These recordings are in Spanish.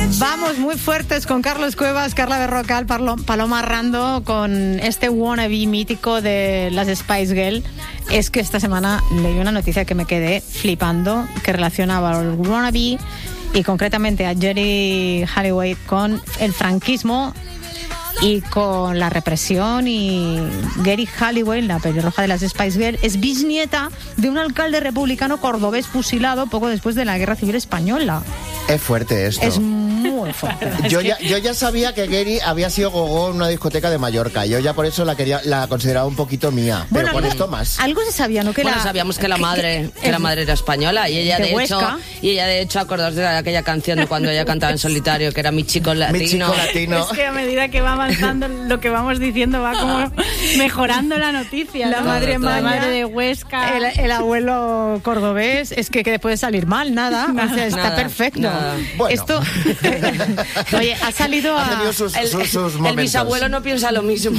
Vamos muy fuertes con Carlos Cuevas, Carla Berrocal, Paloma Rando, con este wannabe mítico de las Spice Girls. Es que esta semana leí una noticia que me quedé flipando, que relacionaba al wannabe y concretamente a Geri Halliwell con el franquismo y con la represión. Y Geri Halliwell, la pelirroja de las Spice Girls, es bisnieta de un alcalde republicano cordobés fusilado poco después de la Guerra Civil Española. Es fuerte esto. Es muy fuerte. Yo ya sabía que Geri había sido gogó en una discoteca de Mallorca. Yo ya por eso la consideraba un poquito mía. Pero Bueno, con esto más. Algo se sabía, ¿no? Sabíamos que la madre era española y ella de hecho acordaos de aquella canción de cuando ella cantaba en solitario, que era Mi chico latino. Mi chico latino. Es que a medida que va avanzando lo que vamos diciendo va como mejorando la noticia. La madre de Huesca. El abuelo cordobés. Es que puede salir mal, nada. O sea, está perfecto. Nada. Bueno. Esto, oye, ha salido Ha tenido sus momentos. El bisabuelo no piensa lo mismo.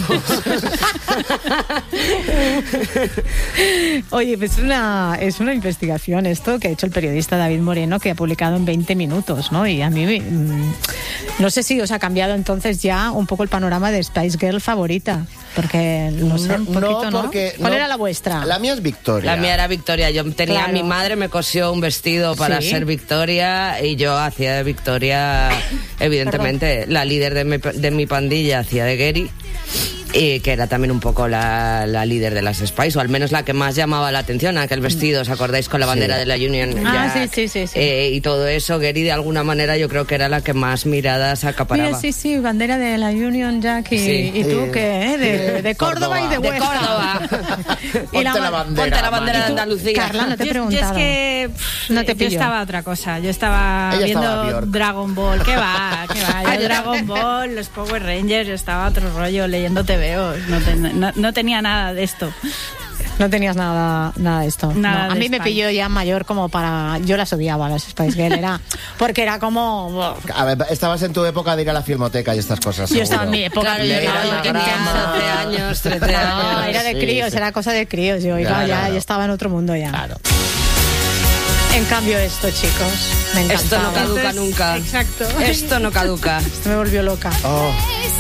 Oye, pues es una investigación esto que ha hecho el periodista David Moreno, que ha publicado en 20 minutos, ¿no? Y a mí, no sé si os ha cambiado entonces ya un poco el panorama de Spice Girl favorita, porque no sé, un poquito, ¿no? ¿Cuál era la vuestra? La mía es Victoria. La mía era Victoria. Yo tenía mi madre me cosió un vestido para ser Victoria y yo hacía de Victoria, evidentemente. La líder de mi pandilla hacía de Geri. Y que era también un poco la líder de las Spice, o al menos la que más llamaba la atención, aquel vestido, ¿os acordáis? Con la bandera de la Union Jack, sí. Y todo eso. Geri, de alguna manera, yo creo que era la que más miradas acaparaba. Mira, sí, bandera de la Union Jack y tú, ¿qué? De Córdoba y de Huesca. De Córdoba. Ponte la bandera. Ponte la bandera de Andalucía. Carla, no te he preguntado. Yo es que no te yo pillo. estaba otra cosa. Yo estaba viendo Dragon Ball. ¿Qué va? Yo Dragon Ball, los Power Rangers, yo estaba a otro rollo leyendo TVOs. No tenía nada de esto. No tenías nada de esto. Nada a mí de me Spice. pilló ya mayor como para... Yo las odiaba, las Spice Girls, porque era como... A ver, estabas en tu época de ir a la filmoteca y estas cosas. Yo estaba en mi época. Claro, yo tenía 12 años, 13 años. No, era de críos, era cosa de críos. Yo iba ya estaba en otro mundo ya. Claro. En cambio esto, chicos, me encantaba. Esto no caduca nunca. Exacto. Esto no caduca. Esto me volvió loca. Oh.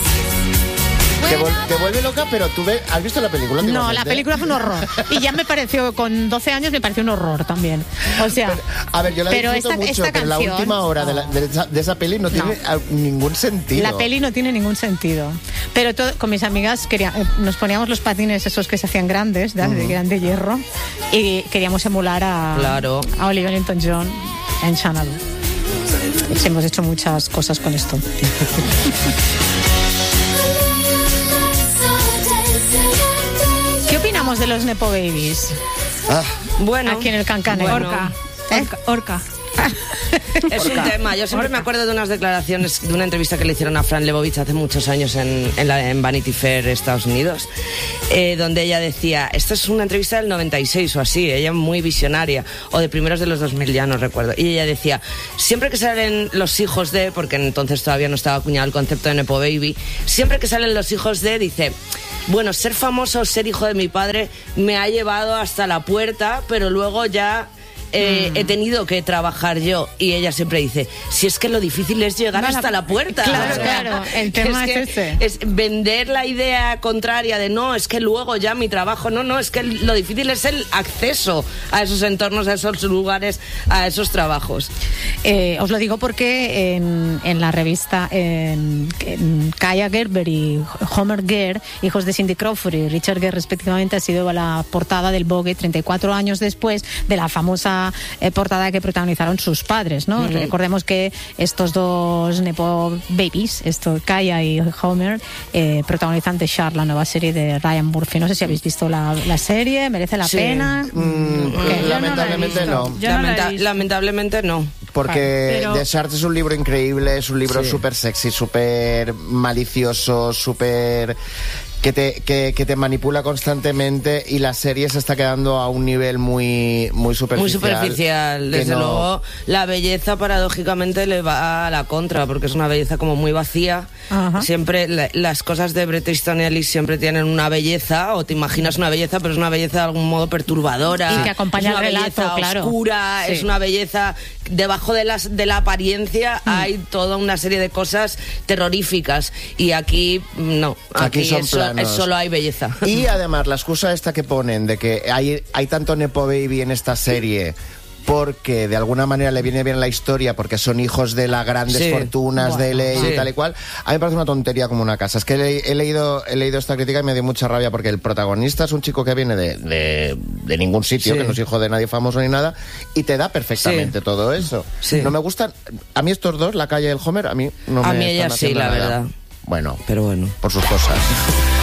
Te vuelve loca, pero ¿has visto la película? No, la película fue un horror. Y ya me pareció, con 12 años me pareció un horror también. O sea... A ver, yo la disfruto mucho, esta pero canción, la última hora de esa peli no tiene ningún sentido. La peli no tiene ningún sentido. Pero con mis amigas nos poníamos los patines esos que se hacían grandes, que eran de hierro, y queríamos emular a Olivia Newton-John en Xanadu. Hemos hecho muchas cosas con esto. ¿Qué opinamos de los Nepo Babies? Bueno, aquí en el Cancanero. Orca. Es un tema. Yo siempre me acuerdo de unas declaraciones, de una entrevista que le hicieron a Fran Lebowitz hace muchos años en Vanity Fair, Estados Unidos, donde ella decía, esta es una entrevista del 96 o así, ella muy visionaria, o de primeros de los 2000, ya no recuerdo, y ella decía, siempre que salen los hijos de, porque entonces todavía no estaba acuñado el concepto de Nepo Baby, siempre que salen los hijos de, dice, bueno, ser famoso o ser hijo de mi padre me ha llevado hasta la puerta, pero luego ya... he tenido que trabajar yo. Y ella siempre dice, si es que lo difícil es llegar hasta la puerta. Claro, el tema es ese. Es vender la idea contraria de no, es que luego ya mi trabajo, no, es que lo difícil es el acceso a esos entornos, a esos lugares, a esos trabajos. Os lo digo porque en la revista Kaya Gerber y Homer Gere, hijos de Cindy Crawford y Richard Gere respectivamente, ha sido la portada del Vogue 34 años después de la famosa portada que protagonizaron sus padres, ¿no? Recordemos que estos dos Nepo Babies, Kaya y Homer, protagonizan The Shard, la nueva serie de Ryan Murphy. No sé si habéis visto la serie, ¿merece la pena? Lamentablemente no. Lamentablemente no. Porque The Shard es un libro increíble, es un libro súper sexy, súper malicioso, súper... que te manipula constantemente y la serie se está quedando a un nivel muy superficial. Muy superficial, desde luego. La belleza, paradójicamente, le va a la contra, porque es una belleza como muy vacía. Ajá. Siempre, las cosas de Bret Easton Ellis siempre tienen una belleza, o te imaginas una belleza, pero es una belleza de algún modo perturbadora. Y que acompaña el relato, claro. Oscura, sí. Es una belleza... Debajo de la apariencia hay toda una serie de cosas terroríficas. Y aquí, no. Aquí son planos. Solo hay belleza. Y además, la excusa esta que ponen de que hay tanto Nepo Baby en esta serie porque de alguna manera le viene bien la historia, porque son hijos de las grandes fortunas de LA y tal y cual, a mí me parece una tontería como una casa. Es que he leído esta crítica y me dio mucha rabia, porque el protagonista es un chico que viene de ningún sitio, que no es hijo de nadie famoso ni nada, y te da perfectamente todo eso. No me gustan, a mí estos dos, la Calle y el Homer, a mí no me... A mí ella sí, la verdad. Bueno, pero bueno, por sus cosas.